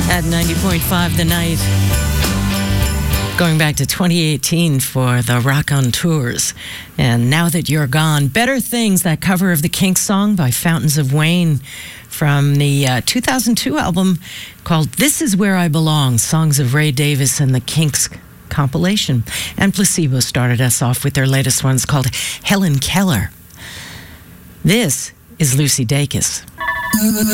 at 90.5 The Night. Going back to 2018 for the Rock on Tours. And Now That You're Gone, Better Things, that cover of the Kinks song by Fountains of Wayne from the 2002 album called This Is Where I Belong, Songs of Ray Davis and the Kinks compilation. And Placebo started us off with their latest ones called Helen Keller. This is Lucy Dacus.